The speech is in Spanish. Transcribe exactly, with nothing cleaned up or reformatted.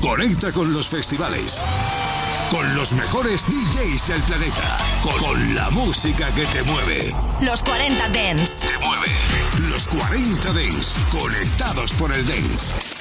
Conecta con los festivales, con los mejores D Js del planeta, con, con la música que te mueve. Los cuarenta Dance. Te mueve. Los cuarenta Dance, conectados por el Dance.